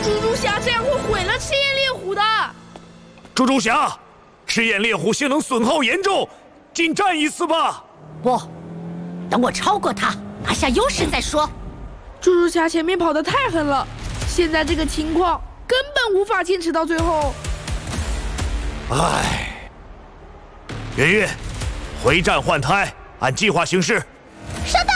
猪猪侠这样会毁了赤焰烈虎的。 猪猪侠，赤焰烈虎性能损耗严重，近战一次吧。 不，等我超过他，拿下优势再说。 猪猪侠前面跑得太狠了，现在这个情况根本无法坚持到最后。 唉，圆圆，回战换胎，按计划行事。